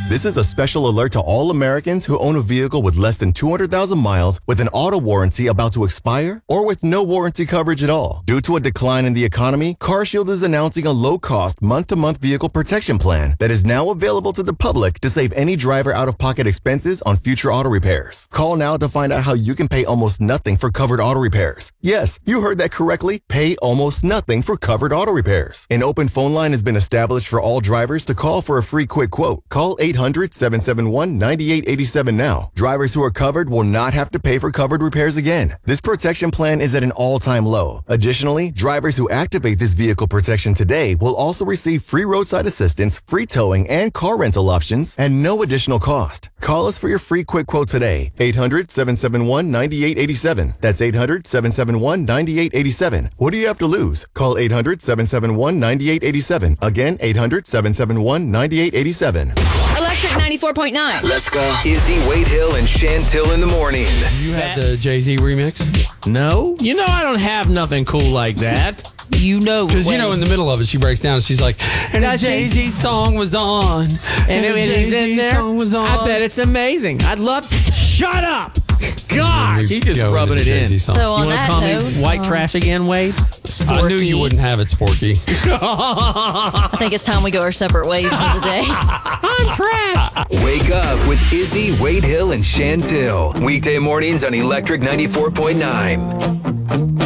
This is a special alert to all Americans who own a vehicle with less than 200,000 miles with an auto warranty about to expire or with no warranty coverage at all. Due to a decline in the economy, CarShield is announcing a low-cost month-to-month vehicle protection plan that is now available to the public to save any driver out-of-pocket expenses on future auto repairs. Call now to find out how you can pay almost nothing for covered auto repairs. Yes, you heard that correctly. Pay almost nothing for covered auto repairs. An open phone line has been established for all drivers to call for a free quick quote. Call 800-771-9887 now. Drivers who are covered will not have to pay for covered repairs again. This protection plan is at an all-time low. Additionally, drivers who activate this vehicle protection today will also receive free roadside assistance, free towing, and car rental options at no additional cost. Call us for your free quick quote today. 800-771-9887. That's 800-771-9887. What do you have to lose? Call 800-771-9887. Again, 800-771-9887. Electric 94.9. Let's go. Izzy, Wade Hill, and Chantil in the morning. You have the Jay-Z remix? No. You know I don't have nothing cool like that. You know. Because, in the middle of it, she breaks down and she's like, and the Jay-Z song was on. And he's in there. Song was on. I bet it's amazing. I'd love to. Shut up. Gosh, he's just rubbing it in. So You on want to that call note, me white trash again, Wade? I knew you wouldn't have it, Sporky. I think it's time we go our separate ways for the day. I'm trash. Wake up with Izzy, Wade Hill, and Chantil. Weekday mornings on Electric 94.9.